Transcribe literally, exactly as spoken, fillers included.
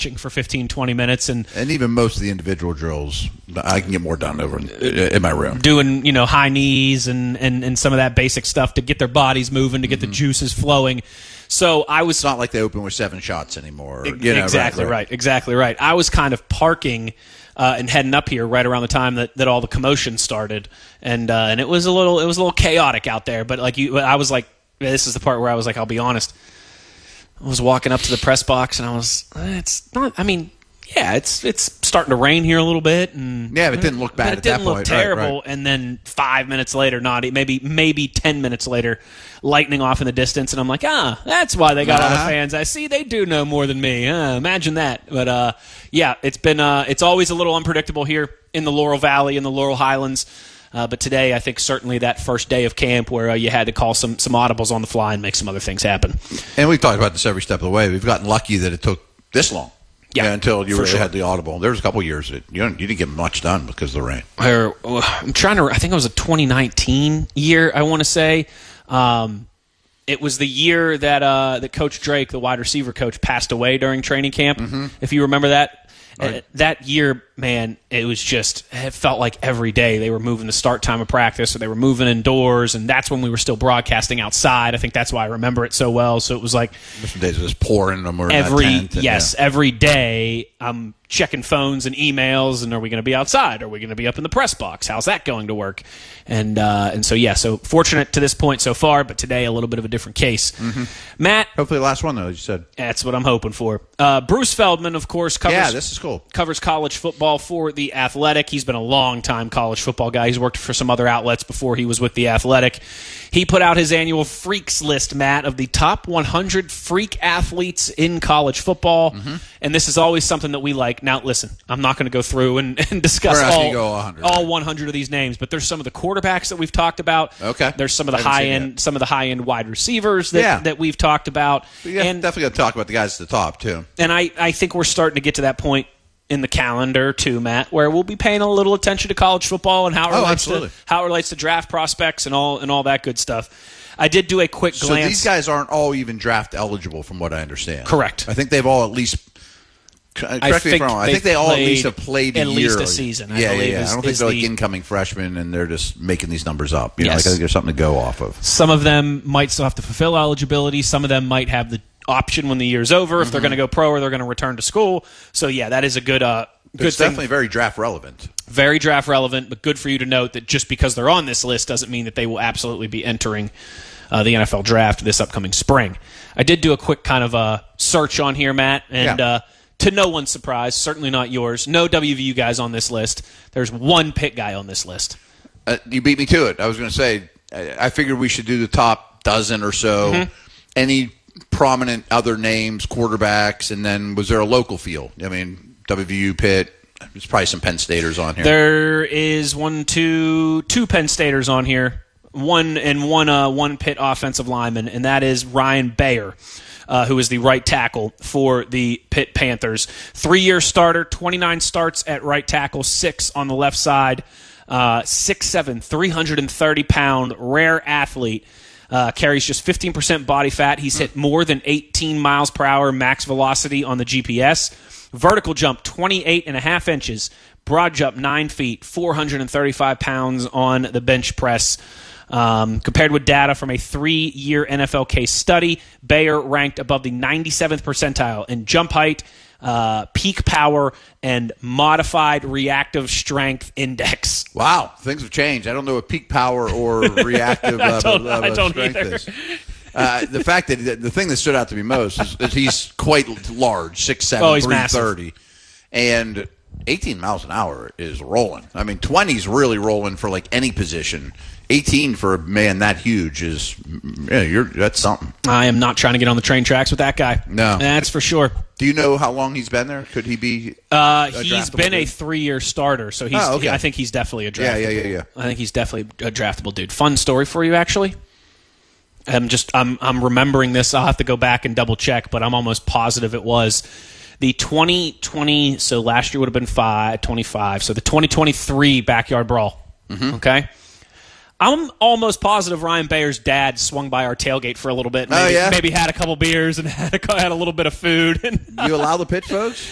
stretching for fifteen, twenty minutes. And, and even most of the individual drills, I can get more done over in, in my room. Doing, you know, high knees and, and, and some of that basic stuff to get their bodies moving, to get mm-hmm. the juices flowing. So I was... It's not like they open with seven shots anymore. You know, exactly right, right. right. Exactly right. I was kind of parking uh, and heading up here right around the time that, that all the commotion started. And uh, and it was a little it was a little chaotic out there. But like you, I was like, this is the part where I was like, I'll be honest. I was walking up to the press box, and I was, eh, it's not, I mean, yeah, it's it's starting to rain here a little bit. And, yeah, but it didn't look bad but at it didn't that look point. terrible. Right, right. And then five minutes later, not maybe maybe ten minutes later, lightning off in the distance, and I'm like, ah, that's why they got uh-huh. all the fans. I see they do know more than me. Uh, imagine that. But, uh, yeah, it's been uh, it's always a little unpredictable here in the Laurel Valley, in the Laurel Highlands. Uh, but today, I think certainly that first day of camp where uh, you had to call some, some audibles on the fly and make some other things happen. And we've talked about this every step of the way. We've gotten lucky that it took this long. Yeah, yeah until you really sure. had the audible. There was a couple of years that you didn't, you didn't get much done because of the rain. Or, I'm trying to. I think it was a twenty nineteen year. I want to say um, it was the year that uh, that Coach Drake, the wide receiver coach, passed away during training camp. Mm-hmm. If you remember that. Right. Uh, that year, man, it was just, it felt like every day they were moving the start time of practice, or they were moving indoors, and that's when we were still broadcasting outside. I think that's why I remember it so well. So it was like some days it was pouring them. Every in that tent and, yes, yeah. every day I'm checking phones and emails, and are we going to be outside? Are we going to be up in the press box? How's that going to work? And uh, and so yeah, so fortunate to this point so far, but today a little bit of a different case. Mm-hmm. Matt, hopefully the last one though, as you said. That's what I'm hoping for. Uh, Bruce Feldman, of course, covers. Yeah, this is cool. Covers college football for The Athletic. He's been a long-time college football guy. He's worked for some other outlets before he was with The Athletic. He put out his annual Freaks list, Matt, of the top one hundred freak athletes in college football. Mm-hmm. And this is always something that we like. Now, listen, I'm not going to go through and, and discuss all, go one hundred, all right? one hundred of these names, but there's some of the quarterbacks that we've talked about. Okay. There's some of the high-end some of the high-end wide receivers that, yeah. that we've talked about. Yeah, and definitely got to talk about the guys at the top, too. And I, I think we're starting to get to that point in the calendar too, Matt, where we'll be paying a little attention to college football and how it oh, relates absolutely. to how it relates to draft prospects and all and all that good stuff. I did do a quick so glance. So these guys aren't all even draft eligible, from what I understand. Correct. I think they've all at least. Correct I me think if I'm wrong. I think they all at least have played a at year. least a season. I yeah, believe yeah, yeah. Is, I don't think is they're the, like incoming freshmen and they're just making these numbers up. You know, yes. like I think there's something to go off of. Some of them might still have to fulfill eligibility. Some of them might have the option when the year's over if mm-hmm. they're going to go pro or they're going to return to school. So yeah, that is a good. Uh, Good it's thing. Definitely very draft relevant. Very draft relevant, but good for you to note that just because they're on this list doesn't mean that they will absolutely be entering uh, the N F L draft this upcoming spring. I did do a quick kind of uh, search on here, Matt, and yeah. uh, to no one's surprise, certainly not yours, no W V U guys on this list. There's one Pitt guy on this list. Uh, you beat me to it. I was going to say, I, I figured we should do the top dozen or so. Mm-hmm. Any prominent other names, quarterbacks, and then was there a local feel? I mean, W V U, Pitt. There's probably some Penn Staters on here. There is one, two, two Penn Staters on here. One and one, uh, one Pitt offensive lineman, and that is Ryan Bayer, uh, who is the right tackle for the Pitt Panthers. Three-year starter, twenty-nine starts at right tackle, six on the left side. Uh, six seven, three hundred thirty pound, rare athlete. Uh, carries just fifteen percent body fat. He's hit more than eighteen miles per hour max velocity on the G P S. Vertical jump, twenty-eight and a half inches. Broad jump, nine feet, four hundred thirty-five pounds on the bench press. Um, compared with data from a three-year N F L case study, Bayer ranked above the ninety-seventh percentile in jump height, uh, peak power, and modified reactive strength index. Wow, things have changed. I don't know what peak power or reactive uh, I don't, uh, I don't strength either. is. Uh, the fact that the thing that stood out to me most is, is he's quite large, six seven, oh, he's three massive. thirty, and eighteen miles an hour is rolling. I mean, twenty is really rolling for like any position. eighteen for a man that huge is yeah, you're that's something. I am not trying to get on the train tracks with that guy. No, that's for sure. Do you know how long he's been there? Could he be? Uh, he's been dude? a three-year starter, so he's. Oh, okay. he, I think he's definitely a draftable. Yeah, yeah, yeah, yeah. I think he's definitely a draftable dude. Fun story for you, actually. I'm just I'm I'm remembering this. I'll have to go back and double check, but I'm almost positive it was the twenty twenty. So last year would have been five, twenty-five. So the twenty twenty-three Backyard Brawl. Mm-hmm. Okay. I'm almost positive Ryan Bayer's dad swung by our tailgate for a little bit. Maybe, oh, yeah? Maybe had a couple beers and had a, had a little bit of food. And you allow the pitch, folks?